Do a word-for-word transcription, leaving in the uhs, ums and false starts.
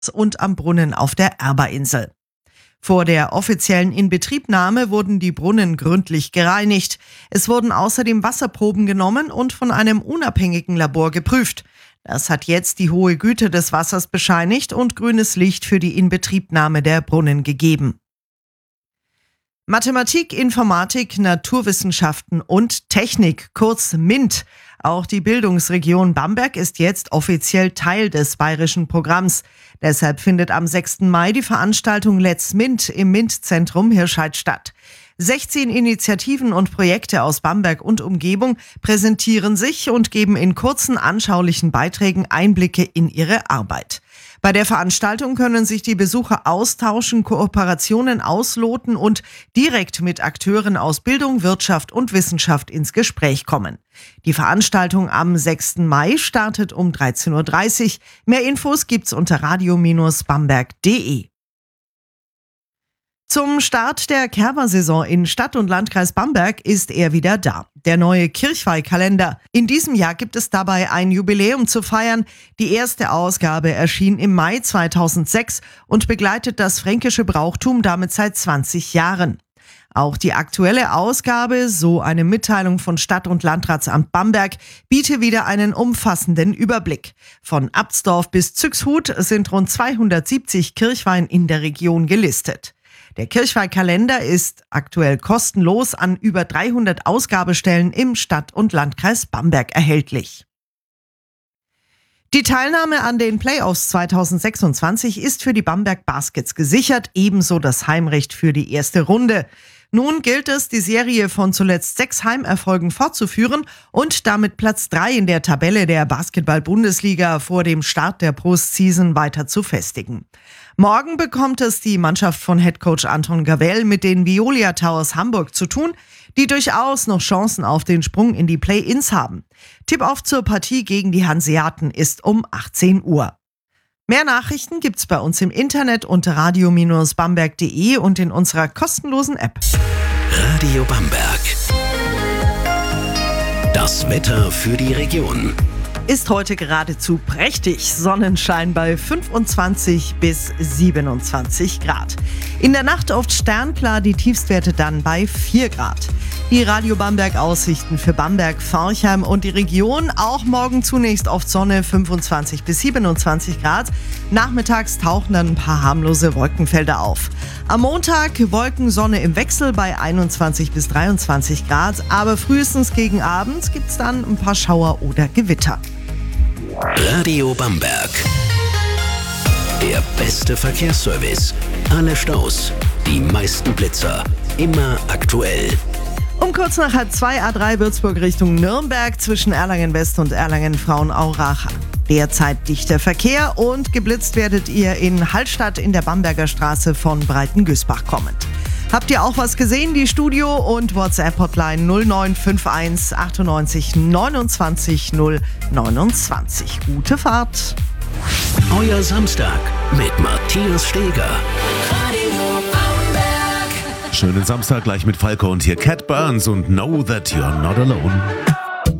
und am Brunnen auf der Erberinsel. Vor der offiziellen Inbetriebnahme wurden die Brunnen gründlich gereinigt. Es wurden außerdem Wasserproben genommen und von einem unabhängigen Labor geprüft. Das hat jetzt die hohe Güte des Wassers bescheinigt und grünes Licht für die Inbetriebnahme der Brunnen gegeben. Mathematik, Informatik, Naturwissenschaften und Technik, kurz MINT. Auch die Bildungsregion Bamberg ist jetzt offiziell Teil des bayerischen Programms. Deshalb findet am sechsten Mai die Veranstaltung Let's MINT im MINT-Zentrum Hirscheid statt. sechzehn Initiativen und Projekte aus Bamberg und Umgebung präsentieren sich und geben in kurzen, anschaulichen Beiträgen Einblicke in ihre Arbeit. Bei der Veranstaltung können sich die Besucher austauschen, Kooperationen ausloten und direkt mit Akteuren aus Bildung, Wirtschaft und Wissenschaft ins Gespräch kommen. Die Veranstaltung am sechsten Mai startet um dreizehn Uhr dreißig. Mehr Infos gibt's unter radio Bindestrich bamberg punkt de. Zum Start der Kerber-Saison in Stadt und Landkreis Bamberg ist er wieder da. Der neue Kirchweihkalender. In diesem Jahr gibt es dabei ein Jubiläum zu feiern. Die erste Ausgabe erschien im Mai zweitausendsechs und begleitet das fränkische Brauchtum damit seit zwanzig Jahren. Auch die aktuelle Ausgabe, so eine Mitteilung von Stadt- und Landratsamt Bamberg, biete wieder einen umfassenden Überblick. Von Abtsdorf bis Züchshut sind rund zweihundertsiebzig Kirchweih in der Region gelistet. Der Kirchweihkalender ist aktuell kostenlos an über dreihundert Ausgabestellen im Stadt- und Landkreis Bamberg erhältlich. Die Teilnahme an den Playoffs zweitausendsechsundzwanzig ist für die Bamberg Baskets gesichert, ebenso das Heimrecht für die erste Runde. Nun gilt es, die Serie von zuletzt sechs Heimerfolgen fortzuführen und damit Platz drei in der Tabelle der Basketball-Bundesliga vor dem Start der Postseason weiter zu festigen. Morgen bekommt es die Mannschaft von Headcoach Anton Gavell mit den Veolia Towers Hamburg zu tun, die durchaus noch Chancen auf den Sprung in die Play-ins haben. Tip-Off zur Partie gegen die Hanseaten ist um achtzehn Uhr. Mehr Nachrichten gibt's bei uns im Internet unter radio Bindestrich bamberg punkt de und in unserer kostenlosen App. Radio Bamberg. Das Wetter für die Region. Ist heute geradezu prächtig. Sonnenschein bei fünfundzwanzig bis siebenundzwanzig Grad. In der Nacht oft sternklar, die Tiefstwerte dann bei vier Grad. Die Radio Bamberg Aussichten für Bamberg, Forchheim und die Region. Auch morgen zunächst oft Sonne, fünfundzwanzig bis siebenundzwanzig Grad. Nachmittags tauchen dann ein paar harmlose Wolkenfelder auf. Am Montag Wolken, Sonne im Wechsel bei einundzwanzig bis dreiundzwanzig Grad. Aber frühestens gegen Abend gibt's dann ein paar Schauer oder Gewitter. Radio Bamberg. Der beste Verkehrsservice. Alle Staus, die meisten Blitzer. Immer aktuell. Um kurz nach halb zwei A drei Würzburg Richtung Nürnberg zwischen Erlangen West und Erlangen Frauenaurach. Derzeit dichter Verkehr und geblitzt werdet ihr in Hallstatt in der Bamberger Straße von Breitengüßbach kommend. Habt ihr auch was gesehen? Die Studio- und WhatsApp-Hotline null neun fünf eins achtundneunzig neunundzwanzig null neunundzwanzig. Gute Fahrt! Euer Samstag mit Matthias Steger. Schönen Samstag gleich mit Falco und hier Cat Burns und Know That You're Not Alone.